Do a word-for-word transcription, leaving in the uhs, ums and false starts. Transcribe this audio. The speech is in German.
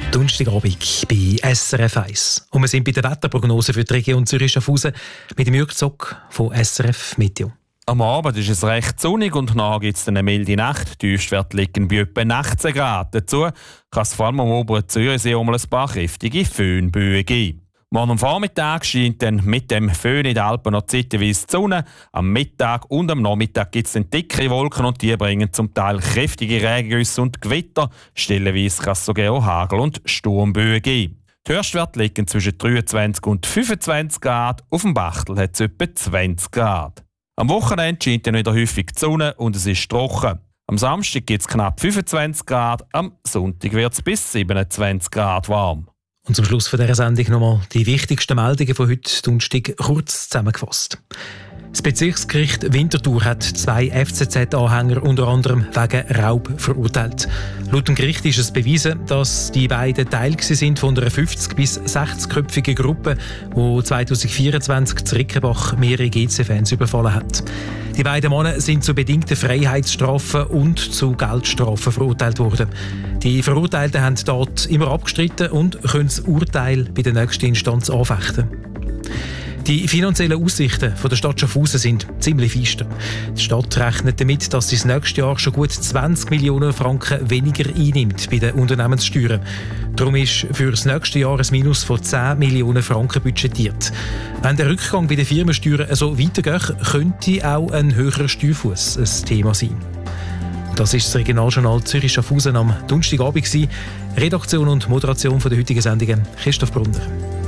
Donnerstagabend bei S R F eins. Und wir sind bei der Wetterprognose für die Region Zürich-Schaffhausen mit dem Jürg Zock von S R F Meteo. Am Abend ist es recht sonnig und nachher gibt es eine milde Nacht. Die Tiefstwerte liegen bei etwa achtzehn Grad. Dazu kann es vor allem am oberen Zürichsee um ein paar kräftige Föhnböen geben. Morgen am Vormittag scheint dann mit dem Föhn in den Alpen noch zeitweise die Sonne. Am Mittag und am Nachmittag gibt es dann dicke Wolken und die bringen zum Teil kräftige Regengüsse und Gewitter. Stellenweise kann es sogar auch Hagel- und Sturmböen geben. Die Höchstwerte liegen zwischen dreiundzwanzig und fünfundzwanzig Grad. Auf dem Bachtel hat es etwa zwanzig Grad. Am Wochenende scheint dann wieder häufig die Sonne und es ist trocken. Am Samstag gibt es knapp fünfundzwanzig Grad, am Sonntag wird es bis siebenundzwanzig Grad warm. Und zum Schluss von dieser Sendung nochmal die wichtigsten Meldungen von heute Donnerstag kurz zusammengefasst. Das Bezirksgericht Winterthur hat zwei F C Z-Anhänger unter anderem wegen Raub verurteilt. Laut dem Gericht ist es bewiesen, dass die beiden Teil sind von einer fünfzig- bis sechzig-köpfigen Gruppe, die zweitausendvierundzwanzig zu Rickenbach mehrere G C-Fans überfallen hat. Die beiden Männer sind zu bedingten Freiheitsstrafen und zu Geldstrafen verurteilt worden. Die Verurteilten haben dort immer abgestritten und können das Urteil bei der nächsten Instanz anfechten. Die finanziellen Aussichten der Stadt Schaffhausen sind ziemlich finster. Die Stadt rechnet damit, dass sie das nächste Jahr schon gut zwanzig Millionen Franken weniger einnimmt bei den Unternehmenssteuern. Darum ist für das nächste Jahr ein Minus von zehn Millionen Franken budgetiert. Wenn der Rückgang bei den Firmensteuern so weitergeht, könnte auch ein höherer Steuerfuss ein Thema sein. Das ist das Regionaljournal Zürich-Schaffhausen am Donnerstagabend. Redaktion und Moderation von der heutigen Sendung Christoph Brunner.